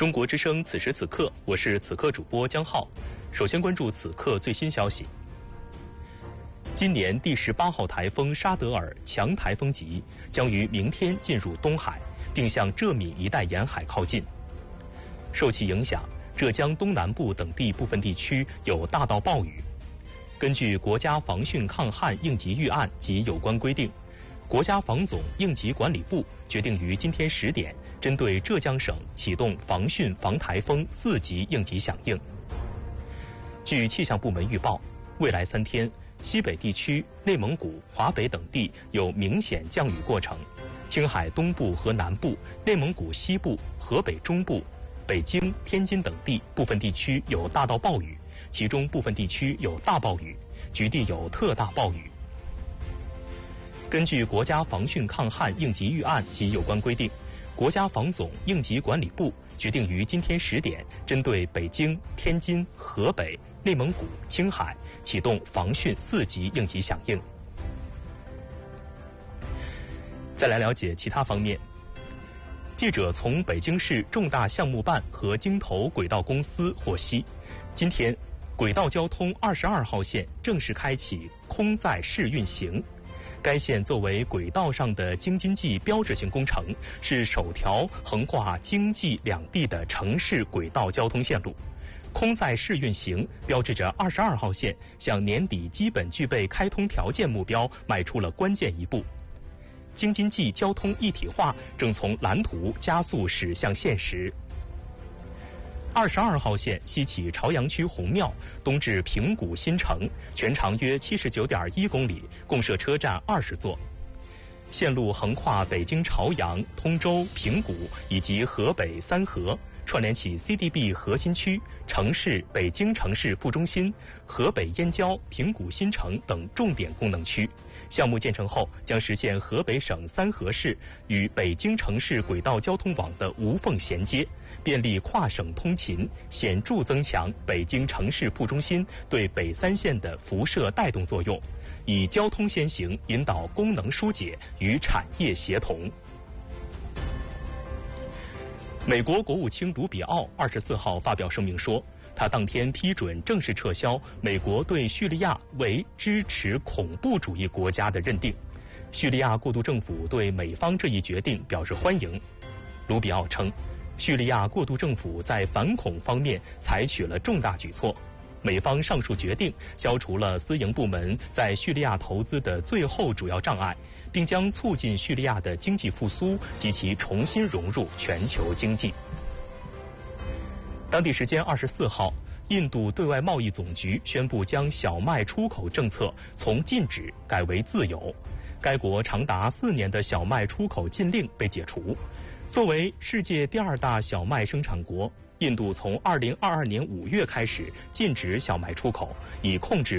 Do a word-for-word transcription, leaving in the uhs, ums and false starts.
中国之声此时此刻，我是此刻主播江浩。首先关注此刻最新消息。今年第十八号台风沙德尔强台风级，将于明天进入东海，并向浙闽一带沿海靠近。受其影响，浙江东南部等地部分地区有大到暴雨。根据国家防汛抗旱应急预案及有关规定，国家防总应急管理部决定于今天十点，针对浙江省启动防汛防台风四级应急响应。据气象部门预报，未来三天，西北地区、内蒙古、华北等地有明显降雨过程，青海东部和南部、内蒙古西部、河北中部、北京、天津等地部分地区有大到暴雨，其中部分地区有大暴雨，局地有特大暴雨。根据国家防汛抗旱应急预案及有关规定，国家防总应急管理部决定于今天十点，针对北京、天津、河北、内蒙古、青海启动防汛四级应急响应。再来了解其他方面。记者从北京市重大项目办和京投轨道公司获悉，今天轨道交通二十二号线正式开启空载试运行。该线作为轨道上的京津冀标志性工程，是首条横跨京冀两地的城市轨道交通线路。空载试运行标志着二十二号线向年底基本具备开通条件目标迈出了关键一步。京津冀交通一体化正从蓝图加速驶向现实。二十二号线西起朝阳区红庙，东至平谷新城，全长约七十九点一公里，共设车站二十座。线路横跨北京朝阳、通州、平谷以及河北三河，串联起 C D B 核心区、城市北京城市副中心、河北燕郊、平谷新城等重点功能区。项目建成后，将实现河北省三河市与北京城市轨道交通网的无缝衔接，便利跨省通勤，显著增强北京城市副中心对北三县的辐射带动作用，以交通先行引导功能疏解与产业协同。美国国务卿卢比奥二十四号发表声明说，他当天批准正式撤销美国对叙利亚为支持恐怖主义国家的认定。叙利亚过渡政府对美方这一决定表示欢迎。卢比奥称，叙利亚过渡政府在反恐方面采取了重大举措。美方上述决定消除了私营部门在叙利亚投资的最后主要障碍，并将促进叙利亚的经济复苏及其重新融入全球经济。当地时间二十四号，印度对外贸易总局宣布将小麦出口政策从禁止改为自由，该国长达四年的小麦出口禁令被解除。作为世界第二大小麦生产国，印度从二零二二年五月开始禁止小麦出口，以控制